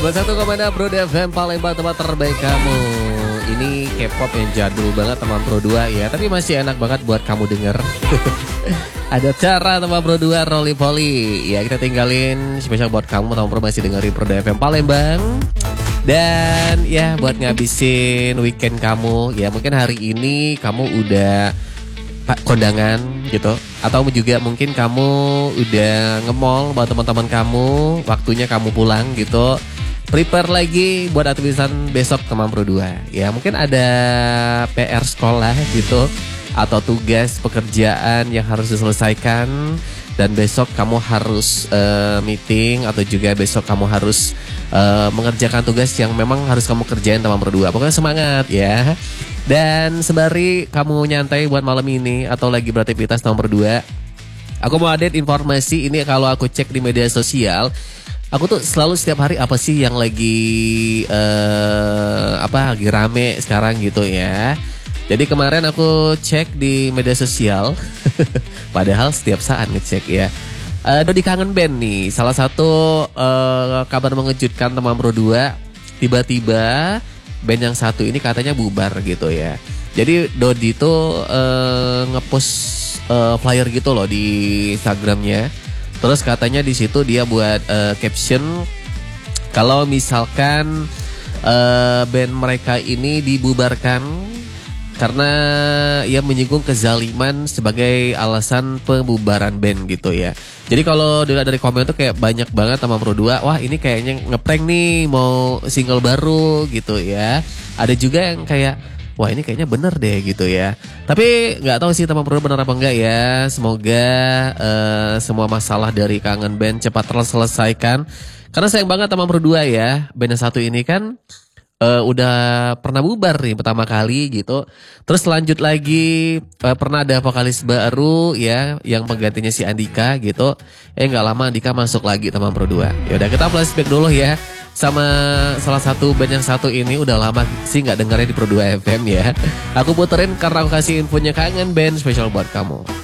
91,6 Pro FM Palembang, tempat terbaik kamu. Ini K-pop yang jadul banget teman Pro 2 ya, tapi masih enak banget buat kamu denger. Ada cara teman Pro 2 Roly Poly. Ya kita tinggalin spesial buat kamu teman Pro, masih dengerin Pro FM Palembang. Dan ya buat ngabisin weekend kamu, ya mungkin hari ini kamu udah kondangan gitu, atau juga mungkin kamu udah nge-mall buat teman-teman kamu, waktunya kamu pulang gitu. Prepare lagi buat aktivitas besok teman Pro 2. Ya mungkin ada PR sekolah gitu, atau tugas pekerjaan yang harus diselesaikan. Dan besok kamu harus meeting, atau juga besok kamu harus mengerjakan tugas yang memang harus kamu kerjain teman Pro 2. Pokoknya semangat ya. Dan sembari kamu nyantai buat malam ini atau lagi beraktivitas teman Pro 2, aku mau update informasi ini. Kalau aku cek di media sosial, aku tuh selalu setiap hari apa sih yang lagi lagi rame sekarang gitu ya. Jadi kemarin aku cek di media sosial, padahal setiap saat ngecek ya. Dodi kangen band nih, salah satu kabar mengejutkan teman Pro 2. Tiba-tiba band yang satu ini katanya bubar gitu ya. Jadi Dodi tuh ngepost flyer gitu loh di Instagramnya. Terus katanya di situ dia buat caption kalau misalkan band mereka ini dibubarkan karena ia menyinggung kezaliman sebagai alasan pembubaran band gitu ya. Jadi kalau dilihat dari komen tuh kayak banyak banget teman Pro 2, wah ini kayaknya ngeprank nih mau single baru gitu ya. Ada juga yang kayak, wah ini kayaknya bener deh gitu ya. Tapi gak tahu sih teman Pro 2 bener apa enggak ya. Semoga semua masalah dari kangen band cepat terselesaikan. Karena sayang banget teman Pro 2 ya, band yang satu ini kan udah pernah bubar nih pertama kali gitu. Terus lanjut lagi pernah ada vokalis baru ya, yang penggantinya si Andika gitu. Gak lama Andika masuk lagi teman Pro 2. Yaudah kita flashback dulu ya sama salah satu band yang satu ini. Udah lama sih gak dengerin di Pro 2 FM ya. Aku puterin karena aku kasih infonya kangen band spesial buat kamu.